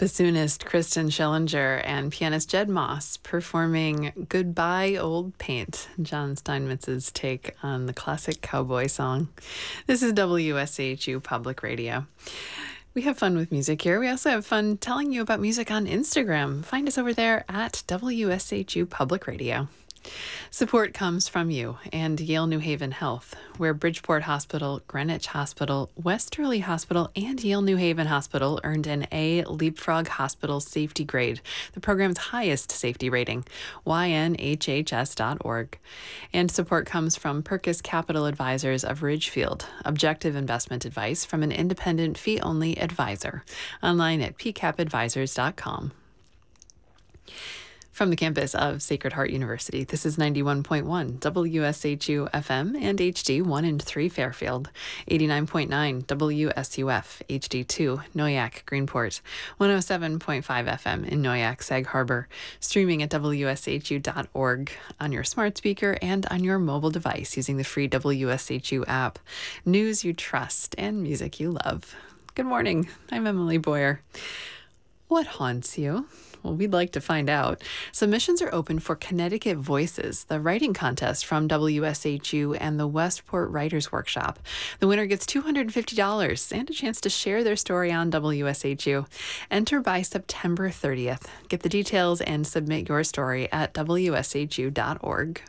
Bassoonist Kristen Schillinger and pianist Jed Moss performing Goodbye Old Paint, John Steinmetz's take on the classic cowboy song. This is WSHU Public Radio. We have fun with music here. We also have fun telling you about music on Instagram. Find us over there at WSHU Public Radio. Support comes from you and Yale New Haven Health, where Bridgeport Hospital, Greenwich Hospital, Westerly Hospital, and Yale New Haven Hospital earned an A Leapfrog Hospital Safety Grade, the program's highest safety rating, ynhhs.org. And support comes from Perkis Capital Advisors of Ridgefield, objective investment advice from an independent fee-only advisor. Online at pcapadvisors.com. From the campus of Sacred Heart University, this is 91.1 WSHU FM and HD 1 and 3 Fairfield, 89.9 WSUF HD2 Noyak Greenport, 107.5 FM in Noyak Sag Harbor, streaming at WSHU.org on your smart speaker and on your mobile device using the free WSHU app. News you trust and music you love. Good morning. I'm Emily Boyer. What haunts you? Well, we'd like to find out. Submissions are open for Connecticut Voices, the writing contest from WSHU and the Westport Writers Workshop. The winner gets $250 and a chance to share their story on WSHU. Enter by September 30th. Get the details and submit your story at WSHU.org.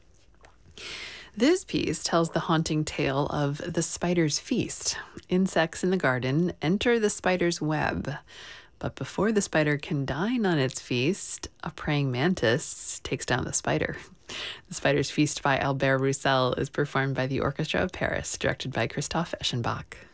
This piece tells the haunting tale of the spider's feast. Insects in the garden enter the spider's web. But before the spider can dine on its feast, a praying mantis takes down the spider. The Spider's Feast by Albert Roussel is performed by the Orchestra of Paris, directed by Christophe Eschenbach.